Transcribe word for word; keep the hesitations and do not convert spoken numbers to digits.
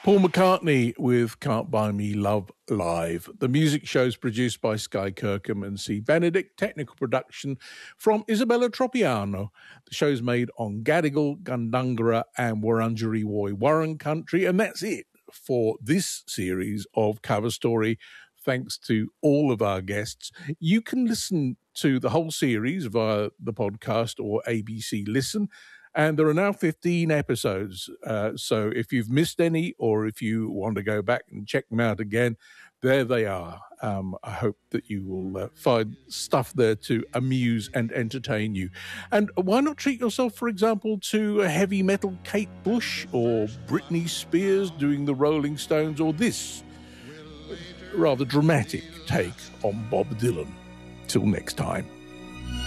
Paul McCartney with Can't Buy Me Love Live. The music show is produced by Sky Kirkham and C. Benedict. Technical production from Isabella Tropiano. The show's made on Gadigal, Gundungurra and Wurundjeri Woi Wurrung country. And that's it for this series of Cover Story. Thanks to all of our guests. You can listen to the whole series via the podcast or A B C Listen. And there are now fifteen episodes. Uh, so if you've missed any or if you want to go back and check them out again, there they are. Um, I hope that you will uh, find stuff there to amuse and entertain you. And why not treat yourself, for example, to a heavy metal Kate Bush or Britney Spears doing the Rolling Stones, or this rather dramatic take on Bob Dylan. Till next time.